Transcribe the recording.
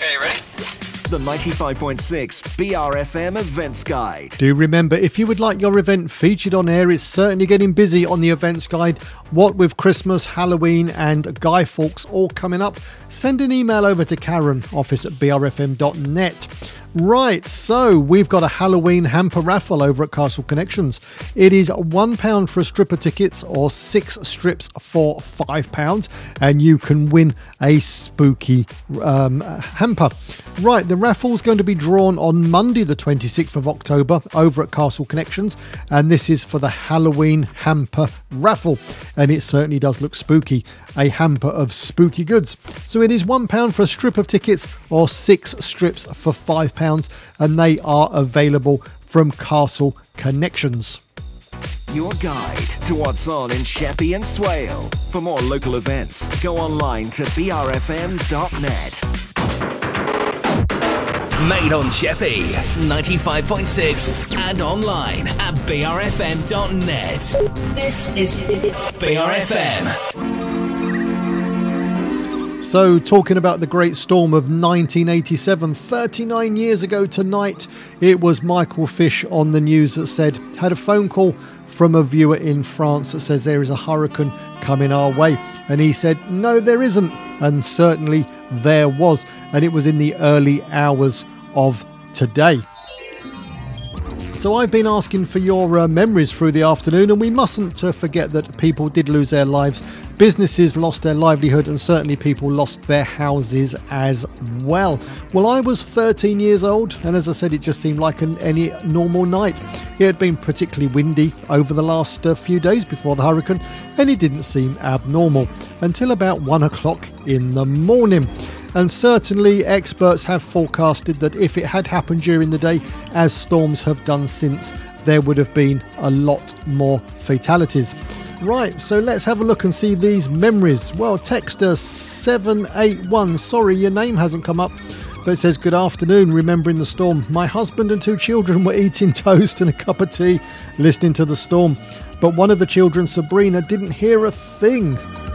Okay, ready? The 95.6 BRFM Events Guide. Do remember, if you would like your event featured on air, it's certainly getting busy on the Events Guide. What with Christmas, Halloween and Guy Fawkes all coming up, send an email over to Karen, office@brfm.net. Right, so we've got a Halloween hamper raffle over at Castle Connections. It is £1 for a strip of tickets or 6 strips for £5, and you can win a spooky hamper. Right, the raffle's going to be drawn on Monday the 26th of October over at Castle Connections, and this is for the Halloween hamper raffle, and it certainly does look spooky, a hamper of spooky goods. So it is £1 for a strip of tickets or 6 strips for £5, and they are available from Castle Connections. Your guide to what's on in Sheppey and Swale. For more local events, go online to brfm.net. Made on Sheppey, 95.6 and online at brfm.net. This is BRFM. So, talking about the great storm of 1987, 39 years ago tonight, it was Michael Fish on the news that said, had a phone call from a viewer in France that says there is a hurricane coming our way. And he said, no, there isn't. And certainly there was. And it was in the early hours of today. So I've been asking for your memories through the afternoon, and we mustn't forget that people did lose their lives. Businesses lost their livelihood, and certainly people lost their houses as well. Well, I was 13 years old, and as I said, it just seemed like any normal night. It had been particularly windy over the last few days before the hurricane, and it didn't seem abnormal until about 1 o'clock in the morning. And certainly experts have forecasted that if it had happened during the day, as storms have done since, there would have been a lot more fatalities. Right, so let's have a look and see these memories. Well, texter 781, sorry your name hasn't come up, but it says, good afternoon, remembering the storm. My husband and 2 children were eating toast and a cup of tea, listening to the storm. But one of the children, Sabrina, didn't hear a thing.